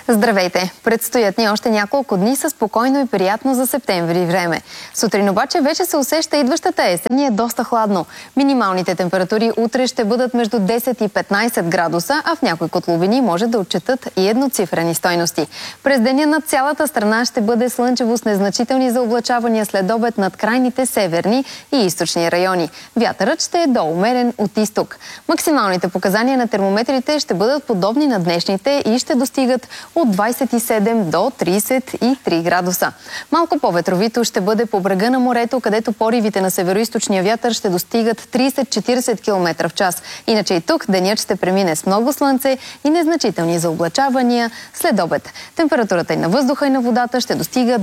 Здравейте! Предстоят ни още няколко дни със спокойно и приятно за септември време. Сутрин обаче вече се усеща идващата есен и е доста хладно. Минималните температури утре ще бъдат между 10 и 15 градуса, а в някои котловини може да отчетат и едноцифрени стойности. През деня над цялата страна ще бъде слънчево с незначителни заоблачавания след обед над крайните северни и източни райони. Вятърът ще е доумерен от изток. Максималните показания на термометрите ще бъдат подобни на днешните и ще достигат от 27 до 33 градуса. Малко по-ветровито ще бъде по брега на морето, където поривите на североизточния вятър ще достигат 30-40 км в час. Иначе и тук денят ще премине с много слънце и незначителни заоблачавания след обед. Температурата и на въздуха и на водата ще достига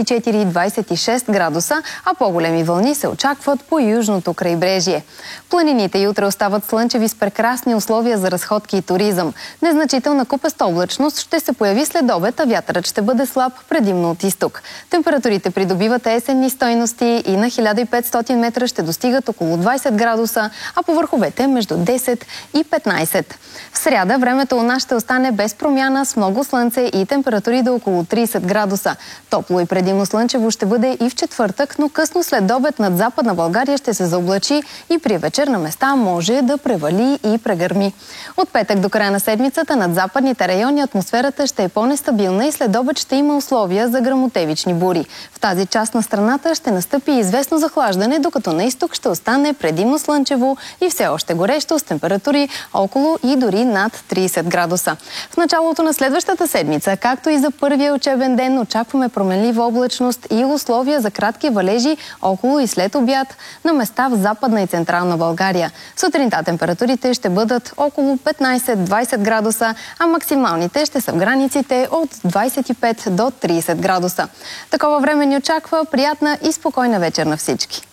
24-26 градуса, а по-големи вълни се очакват по южното крайбрежие. Планините и утре остават слънчеви с прекрасни условия за разходки и туризъм. Незначителна купеста облачност ще се появи след обед, а вятърът ще бъде слаб, предимно от изток. Температурите придобиват есенни стойности и на 1500 метра ще достигат около 20 градуса, а по върховете между 10 и 15. В сряда времето у нас ще остане без промяна, с много слънце и температури до около 30 градуса. Топло и предимно слънчево ще бъде и в четвъртък, но късно след обед над Западна България ще се заоблачи и при вечер на места може да превали и прегърми. От петък до края на седмицата над западните райони атмосферата ще е по-нестабилна и след обед ще има условия за гръмотевични бури. В тази част на страната ще настъпи известно захлаждане, докато на изток ще остане предимно слънчево и все още горещо с температури около и дори над 30 градуса. В началото на следващата седмица, както и за първия учебен ден, очакваме променлива облачност и условия за кратки валежи около и след обяд на места в Западна и Централна България. Сутринта температурите ще бъдат около 15-20 градуса, а максималните ще са в границите от 25 до 30 градуса. Такова време ни очаква приятна и спокойна вечер на всички.